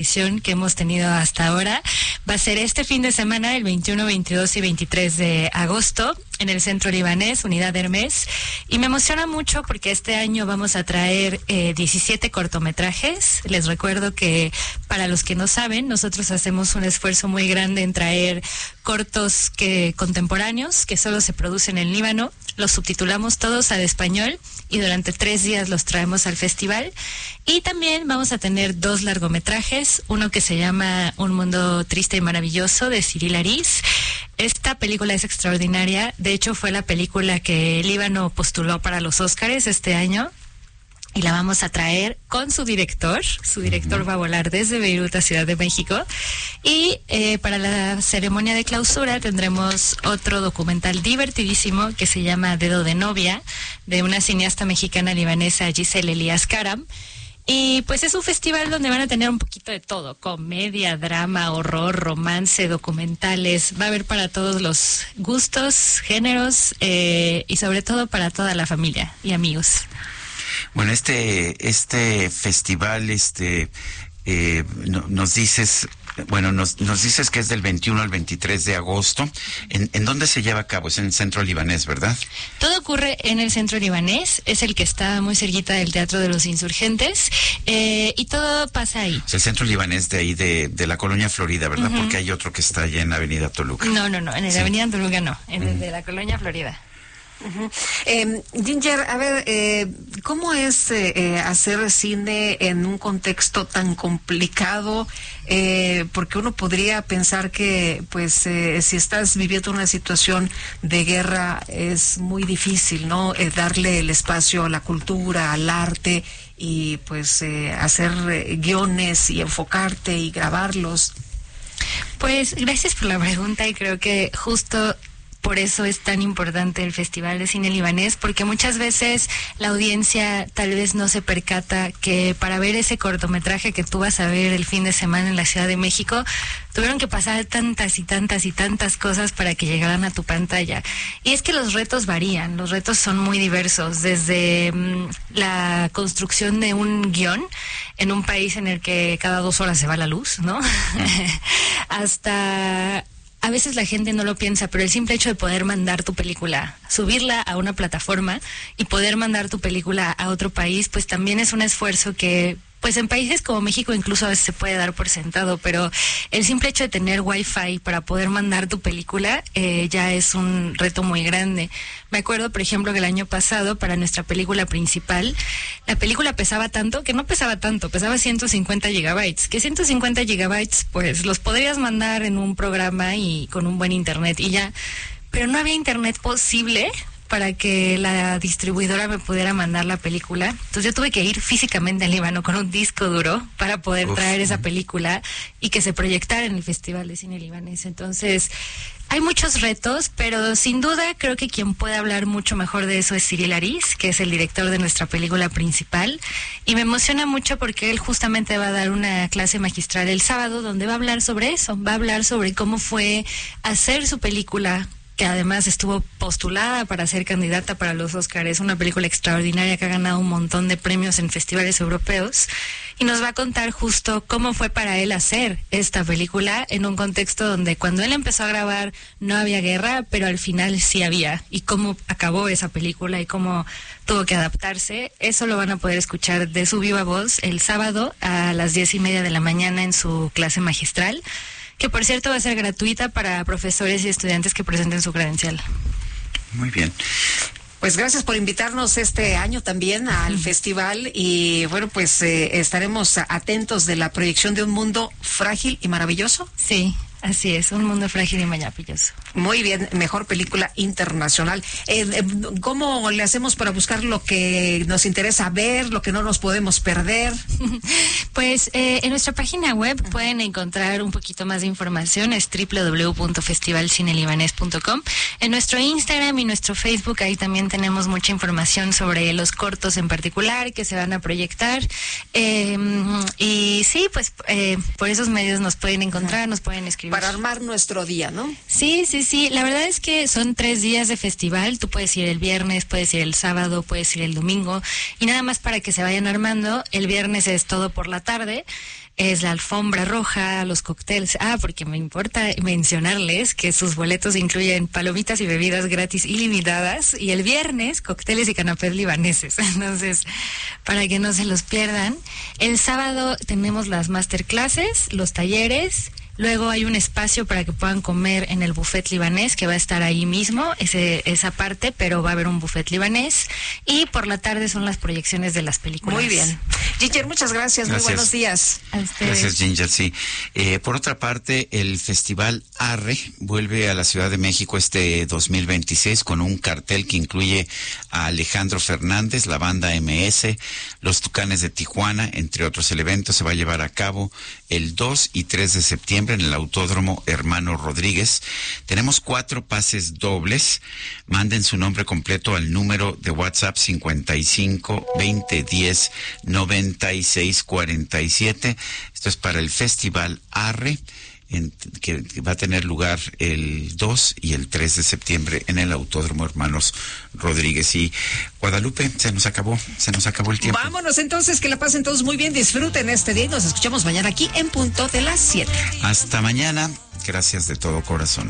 que hemos tenido hasta ahora. Va a ser este fin de semana, el 21, 22 y 23 de agosto, en el Centro Libanés, Unidad Hermes. Y me emociona mucho porque este año vamos a traer 17 cortometrajes. Les recuerdo que, para los que no saben, nosotros hacemos un esfuerzo muy grande en traer cortos contemporáneos que solo se producen en Líbano. Los subtitulamos todos al español y durante 3 días los traemos al festival. Y también vamos a tener 2 largometrajes, uno que se llama Un mundo triste y maravilloso, de Cyril Ariz. Esta película es extraordinaria. De hecho, fue la película que Líbano postuló para los Óscares este año. Y la vamos a traer con su director. Su director va a volar desde Beirut a Ciudad de México. Y para la ceremonia de clausura tendremos otro documental divertidísimo que se llama Dedo de novia, de una cineasta mexicana libanesa, Giselle Elías Karam. Y pues es un festival donde van a tener un poquito de todo: comedia, drama, horror, romance, documentales. Va a haber para todos los gustos, géneros, y sobre todo para toda la familia y amigos. Bueno, este festival, nos dices, nos dices que es del 21 al 23 de agosto. ¿En dónde se lleva a cabo? Es en el Centro Libanés, ¿verdad? Todo ocurre en el Centro Libanés, es el que está muy cerquita del Teatro de los Insurgentes, y todo pasa ahí. Es el Centro Libanés de ahí, de la Colonia Florida, ¿verdad? Porque hay otro que está allá en Avenida Toluca. No, en el Avenida Toluca no, en el de la Colonia Florida. Ginger, a ver, ¿cómo es hacer cine en un contexto tan complicado? Porque uno podría pensar que, pues, si estás viviendo una situación de guerra, es muy difícil, ¿no? Darle el espacio a la cultura, al arte, y pues hacer guiones y enfocarte y grabarlos. Pues gracias por la pregunta, y creo que justo por eso es tan importante el Festival de Cine Libanés, porque muchas veces la audiencia tal vez no se percata que para ver ese cortometraje que tú vas a ver el fin de semana en la Ciudad de México, tuvieron que pasar tantas y tantas y tantas cosas para que llegaran a tu pantalla. Y es que los retos varían, los retos son muy diversos, desde la construcción de un guión en un país en el que cada 2 horas se va la luz, ¿no? Hasta... A veces la gente no lo piensa, pero el simple hecho de poder mandar tu película, subirla a una plataforma y poder mandar tu película a otro país, pues también es un esfuerzo que, pues en países como México incluso a veces se puede dar por sentado, pero el simple hecho de tener Wi-Fi para poder mandar tu película ya es un reto muy grande. Me acuerdo, por ejemplo, que el año pasado, para nuestra película principal, la película pesaba tanto, que no pesaba tanto, pesaba 150 gigabytes, que 150 gigabytes pues los podrías mandar en un programa y con un buen internet y ya, pero no había internet posible para que la distribuidora me pudiera mandar la película. Entonces yo tuve que ir físicamente al Líbano con un disco duro para poder traer esa película y que se proyectara en el Festival de Cine Libanés. Entonces hay muchos retos, pero sin duda creo que quien puede hablar mucho mejor de eso es Cyril Ariz, que es el director de nuestra película principal, y me emociona mucho porque él justamente va a dar una clase magistral el sábado donde va a hablar sobre eso, va a hablar sobre cómo fue hacer su película, que además estuvo postulada para ser candidata para los Óscares. Es una película extraordinaria que ha ganado un montón de premios en festivales europeos, y nos va a contar justo cómo fue para él hacer esta película en un contexto donde cuando él empezó a grabar no había guerra, pero al final sí había, y cómo acabó esa película y cómo tuvo que adaptarse. Eso lo van a poder escuchar de su viva voz el sábado a las 10:30 de la mañana en su clase magistral, que por cierto va a ser gratuita para profesores y estudiantes que presenten su credencial. Muy bien. Pues gracias por invitarnos este año también al festival, y bueno, pues estaremos atentos de la proyección de Un mundo frágil y maravilloso. Sí, así es, Un mundo frágil y maravilloso. Muy bien, mejor película internacional. ¿Cómo le hacemos para buscar lo que nos interesa ver, lo que no nos podemos perder? Pues en nuestra página web pueden encontrar un poquito más de información, es www.festivalcinelibanés.com. En nuestro Instagram y nuestro Facebook, ahí también tenemos mucha información sobre los cortos en particular que se van a proyectar. Y sí, pues por esos medios nos pueden encontrar, nos pueden escribir. Para armar nuestro día, ¿no? Sí. La verdad es que son 3 días de festival. Tú puedes ir el viernes, puedes ir el sábado, puedes ir el domingo. Y nada más para que se vayan armando, el viernes es todo por la tarde. es la alfombra roja, los cócteles. Porque me importa mencionarles que sus boletos incluyen palomitas y bebidas gratis ilimitadas, y el viernes cócteles y canapés libaneses. Entonces, para que no se los pierdan. El sábado tenemos las masterclasses, los talleres. Luego hay un espacio para que puedan comer en el buffet libanés, que va a estar ahí mismo, esa parte, pero va a haber un buffet libanés. Y por la tarde son las proyecciones de las películas. Muy bien. Ginger, muchas gracias. Muy buenos días. A ustedes. Gracias, Ginger, sí. Por otra parte, el Festival Arre vuelve a la Ciudad de México este 2026 con un cartel que incluye a Alejandro Fernández, la banda MS, los Tucanes de Tijuana, entre otros. El evento se va a llevar a cabo el 2 y 3 de septiembre en el Autódromo Hermano Rodríguez. Tenemos 4 pases dobles. Manden su nombre completo al número de WhatsApp 55 20 10 96 47. Esto es para el Festival Arre, que va a tener lugar el 2 y el 3 de septiembre en el Autódromo Hermanos Rodríguez. Y Guadalupe, se nos acabó el tiempo. Vámonos entonces, que la pasen todos muy bien, disfruten este día y nos escuchamos mañana aquí en punto de las 7. Hasta mañana, gracias de todo corazón.